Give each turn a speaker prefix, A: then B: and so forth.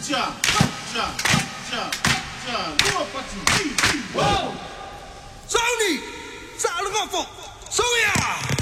A: Ja, ja, ja, ja. Doe wat je. Wow.
B: Zo niet. Zuilig afval. Zo ja.